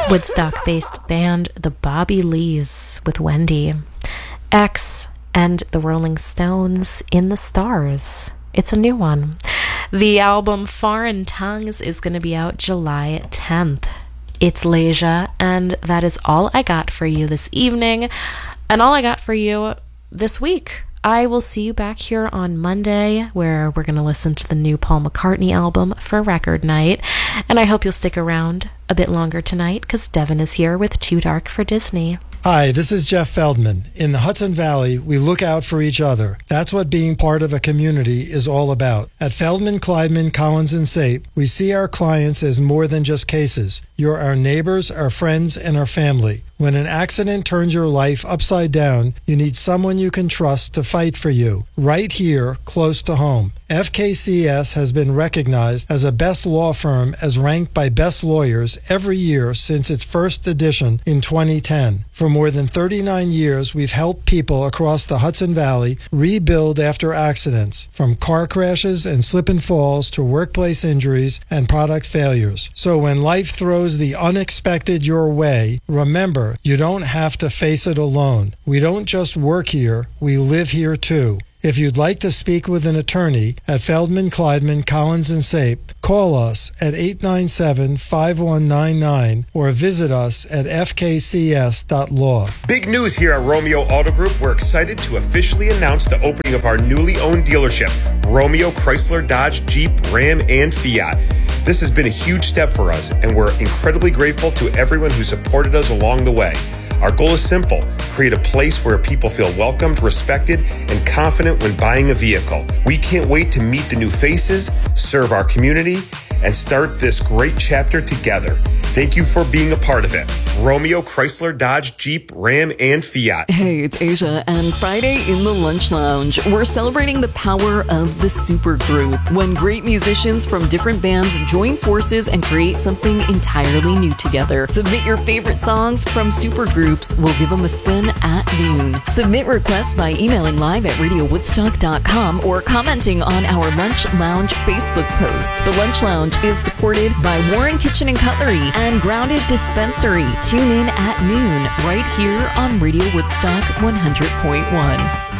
Woodstock-based band The Bobby Lees with Wendy. X and the Rolling Stones in the Stars. It's a new one. The album Foreign Tongues is going to be out July 10th. It's Leisure, and that is all I got for you this evening, and all I got for you this week. I will see you back here on Monday, where we're going to listen to the new Paul McCartney album for record night. And I hope you'll stick around a bit longer tonight, because Devin is here with Too Dark for Disney. Hi, this is Jeff Feldman. In the Hudson Valley, we look out for each other. That's what being part of a community is all about. At Feldman, Kleidman, Collins & Sape, we see our clients as more than just cases. You're our neighbors, our friends, and our family. When an accident turns your life upside down, you need someone you can trust to fight for you, right here, close to home. FKCS has been recognized as a best law firm as ranked by Best Lawyers every year since its first edition in 2010. For more than 39 years, we've helped people across the Hudson Valley rebuild after accidents, from car crashes and slip and falls to workplace injuries and product failures. So when life throws the unexpected your way, remember, you don't have to face it alone. We don't just work here, we live here too. If you'd like to speak with an attorney at Feldman, Kleidman, Collins & Sape, call us at 897-5199 or visit us at fkcs.law. Big news here at Romeo Auto Group. We're excited to officially announce the opening of our newly owned dealership, Romeo Chrysler, Dodge, Jeep, Ram, and Fiat. This has been a huge step for us, and we're incredibly grateful to everyone who supported us along the way. Our goal is simple: create a place where people feel welcomed, respected, and confident when buying a vehicle. We can't wait to meet the new faces, serve our community, and start this great chapter together. Thank you for being a part of it. Romeo, Chrysler, Dodge, Jeep, Ram, and Fiat. Hey, it's Asia, and Friday in the Lunch Lounge, we're celebrating the power of the supergroup, when great musicians from different bands join forces and create something entirely new together. Submit your favorite songs from supergroups. We'll give them a spin at noon. Submit requests by emailing live at radiowoodstock.com or commenting on our Lunch Lounge Facebook post. The Lunch Lounge is supported by Warren Kitchen and Cutlery and Grounded Dispensary. Tune in at noon right here on Radio Woodstock 100.1.